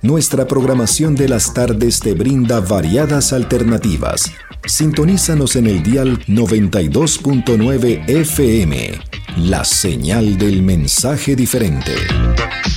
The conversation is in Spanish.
Nuestra programación de las tardes te brinda variadas alternativas. Sintonízanos en el dial 92.9 FM, la señal del mensaje diferente.